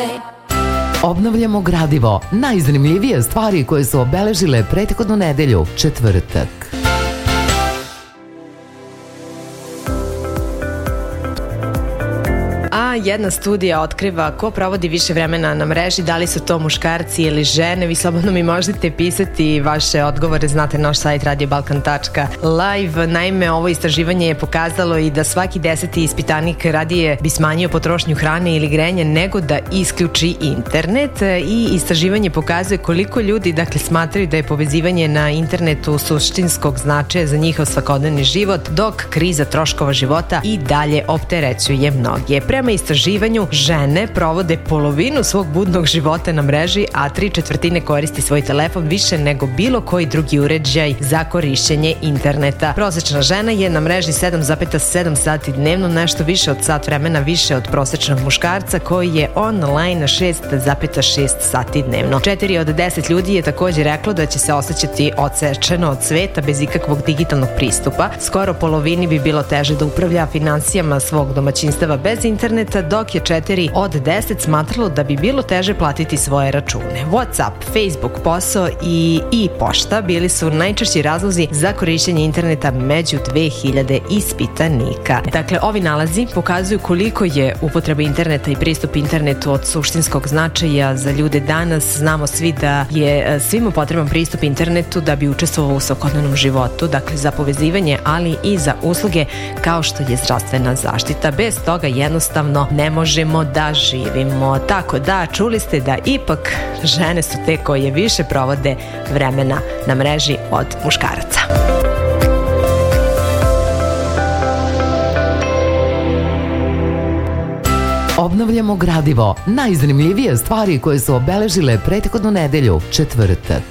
Obnavljamo gradivo, najzanimljivije stvari koje su obeležile prethodnu nedelju, četvrtak. Jedna studija otkriva ko provodi više vremena na mreži, da li su to muškarci ili žene. Vi slobodno mi možete pisati vaše odgovore, znate naš sajt radiobalkan.live. Naime, ovo istraživanje je pokazalo i da svaki 10. ispitanik radije bi smanjio potrošnju hrane ili grejanja nego da isključi internet, i istraživanje pokazuje koliko ljudi smatraju da je povezivanje na internetu suštinskog značaja za njihov svakodnevni život, dok kriza troškova života i dalje opterećuje mnoge. Prema istraživanju, žene provode polovinu svog budnog života na mreži, a 3/4 koristi svoj telefon više nego bilo koji drugi uređaj za korišćenje interneta. Prosečna žena je na mreži 7,7 sati dnevno, nešto više od sat vremena više od prosečnog muškarca koji je online 6,6 sati dnevno. 4 od 10 ljudi je također reklo da će se osjećati odsečeno od sveta bez ikakvog digitalnog pristupa. Skoro polovini bi bilo teže da upravlja finansijama svog domaćinstava bez interneta, dok je 4 od 10 smatralo da bi bilo teže platiti svoje račune. WhatsApp, Facebook, posao i pošta bili su najčešći razlozi za korišćenje interneta među 2000 ispitanika. Dakle, ovi nalazi pokazuju koliko je upotreba interneta i pristup internetu od suštinskog značaja za ljude danas. Znamo svi da je svima potreban pristup internetu da bi učestvovao u svakodnevnom životu, dakle za povezivanje, ali i za usluge kao što je zdravstvena zaštita. Bez toga jednostavno ne možemo da živimo. Tako da, čuli ste da ipak žene su te koje više provode vremena na mreži od muškaraca. Obnavljamo gradivo, najzanimljivije stvari koje su obeležile prethodnu nedelju, četvrtak.